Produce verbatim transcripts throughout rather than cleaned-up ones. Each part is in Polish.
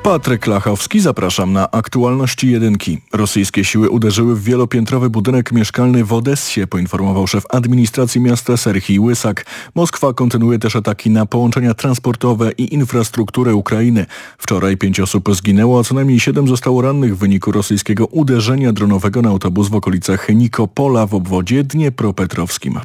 Patryk Lachowski, zapraszam na aktualności jedynki. Rosyjskie siły uderzyły w wielopiętrowy budynek mieszkalny w Odessie, poinformował szef administracji miasta Serhij Łysak. Moskwa kontynuuje też ataki na połączenia transportowe i infrastrukturę Ukrainy. Wczoraj pięć osób zginęło, a co najmniej siedem zostało rannych w wyniku rosyjskiego uderzenia dronowego na autobus w okolicach Nikopola w obwodzie dniepropetrowskim.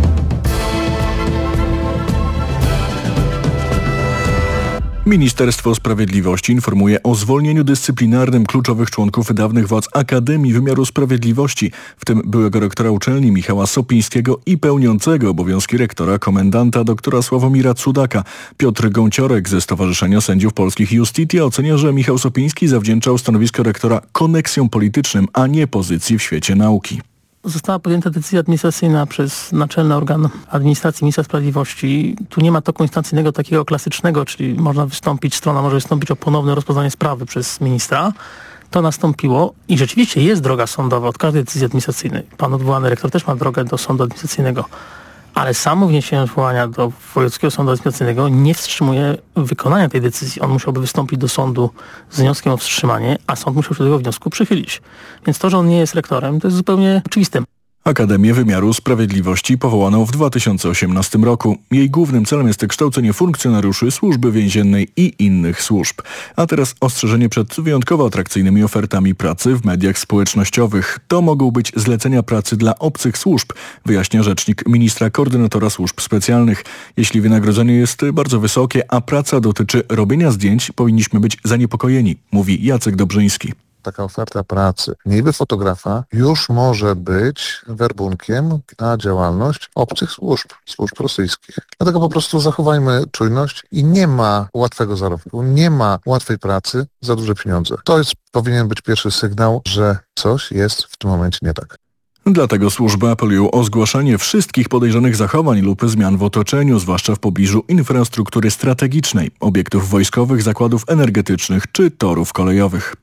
Ministerstwo Sprawiedliwości informuje o zwolnieniu dyscyplinarnym kluczowych członków dawnych władz Akademii Wymiaru Sprawiedliwości, w tym byłego rektora uczelni Michała Sopińskiego i pełniącego obowiązki rektora komendanta doktora Sławomira Cudaka. Piotr Gąciorek ze Stowarzyszenia Sędziów Polskich Iustitia ocenia, że Michał Sopiński zawdzięczał stanowisko rektora koneksjom politycznym, a nie pozycji w świecie nauki. Została podjęta decyzja administracyjna przez naczelny organ administracji Ministra Sprawiedliwości. Tu nie ma toku instancyjnego takiego klasycznego, czyli można wystąpić, strona może wystąpić o ponowne rozpoznanie sprawy przez ministra. To nastąpiło i rzeczywiście jest droga sądowa od każdej decyzji administracyjnej. Pan odwołany rektor też ma drogę do sądu administracyjnego. Ale samo wniesienie odwołania do Wojewódzkiego Sądu Administracyjnego nie wstrzymuje wykonania tej decyzji. On musiałby wystąpić do sądu z wnioskiem o wstrzymanie, a sąd musiał się do tego wniosku przychylić. Więc to, że on nie jest rektorem, to jest zupełnie oczywiste. Akademię Wymiaru Sprawiedliwości powołano w dwa tysiące osiemnastym roku. Jej głównym celem jest kształcenie funkcjonariuszy Służby Więziennej i innych służb. A teraz ostrzeżenie przed wyjątkowo atrakcyjnymi ofertami pracy w mediach społecznościowych. To mogą być zlecenia pracy dla obcych służb, wyjaśnia rzecznik ministra koordynatora służb specjalnych. Jeśli wynagrodzenie jest bardzo wysokie, a praca dotyczy robienia zdjęć, powinniśmy być zaniepokojeni, mówi Jacek Dobrzyński. Taka oferta pracy, niby fotografa, już może być werbunkiem na działalność obcych służb, służb rosyjskich. Dlatego po prostu zachowajmy czujność i nie ma łatwego zarobku, nie ma łatwej pracy za duże pieniądze. To jest, powinien być pierwszy sygnał, że coś jest w tym momencie nie tak. Dlatego służby apelują o zgłaszanie wszystkich podejrzanych zachowań lub zmian w otoczeniu, zwłaszcza w pobliżu infrastruktury strategicznej, obiektów wojskowych, zakładów energetycznych czy torów kolejowych.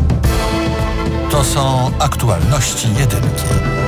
To są aktualności jedynki.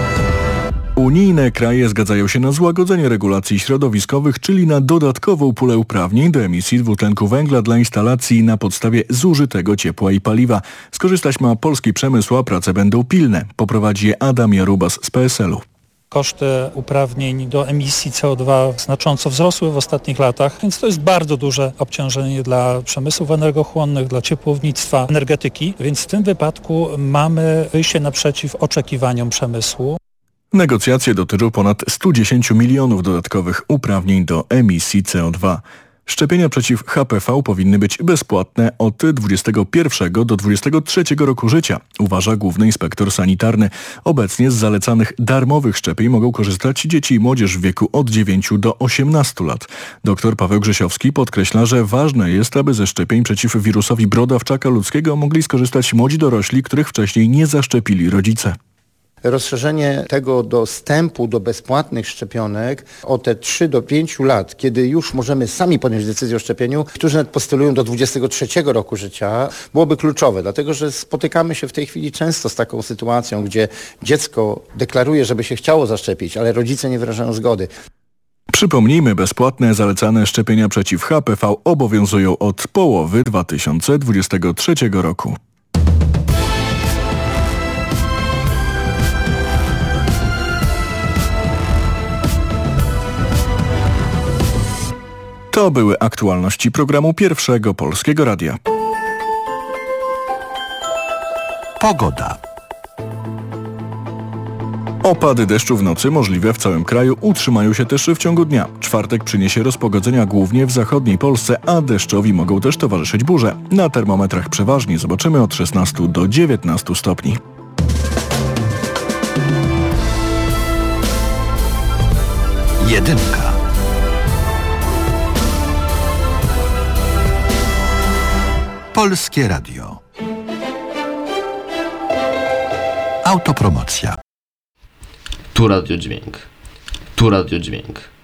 Unijne kraje zgadzają się na złagodzenie regulacji środowiskowych, czyli na dodatkową pulę uprawnień do emisji dwutlenku węgla dla instalacji na podstawie zużytego ciepła i paliwa. Skorzystać ma polski przemysł, a prace będą pilne. Poprowadzi je Adam Jarubas z P S L u. Koszty uprawnień do emisji C O dwa znacząco wzrosły w ostatnich latach, więc to jest bardzo duże obciążenie dla przemysłów energochłonnych, dla ciepłownictwa, energetyki, więc w tym wypadku mamy wyjście naprzeciw oczekiwaniom przemysłu. Negocjacje dotyczą ponad sto dziesięć milionów dodatkowych uprawnień do emisji C O dwa. Szczepienia przeciw H P V powinny być bezpłatne od dwudziestego pierwszego do dwudziestego trzeciego roku życia, uważa główny inspektor sanitarny. Obecnie z zalecanych darmowych szczepień mogą korzystać dzieci i młodzież w wieku od dziewięciu do osiemnastu lat. Doktor Paweł Grzesiowski podkreśla, że ważne jest, aby ze szczepień przeciw wirusowi brodawczaka ludzkiego mogli skorzystać młodzi dorośli, których wcześniej nie zaszczepili rodzice. Rozszerzenie tego dostępu do bezpłatnych szczepionek o te trzy do pięciu lat, kiedy już możemy sami podjąć decyzję o szczepieniu, którzy nawet postulują do dwudziestego trzeciego roku życia, byłoby kluczowe, dlatego że spotykamy się w tej chwili często z taką sytuacją, gdzie dziecko deklaruje, żeby się chciało zaszczepić, ale rodzice nie wyrażają zgody. Przypomnijmy, bezpłatne zalecane szczepienia przeciw H P V obowiązują od połowy dwa tysiące dwudziestego trzeciego roku. To były aktualności programu Pierwszego Polskiego Radia. Pogoda. Opady deszczu w nocy możliwe w całym kraju utrzymają się też w ciągu dnia. Czwartek przyniesie rozpogodzenia głównie w zachodniej Polsce, a deszczowi mogą też towarzyszyć burze. Na termometrach przeważnie zobaczymy od szesnastu do dziewiętnastu stopni. Jedynka. Polskie Radio. Autopromocja. Tu Radio Dźwięk. Tu Radio Dźwięk.